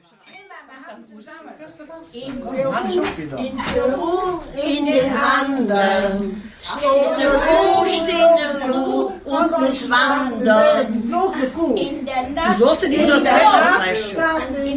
In Peru, in den Anden, steht eine Kuh und muss wandern. In der Nacht, Du sollst in die 102 streichen.